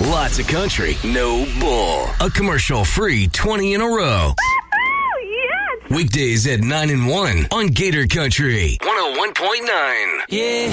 Lots of country, no bull. A commercial-free 20 in a row. Yes! Weekdays at 9 and 1 on Gator Country 101.9. Yeah.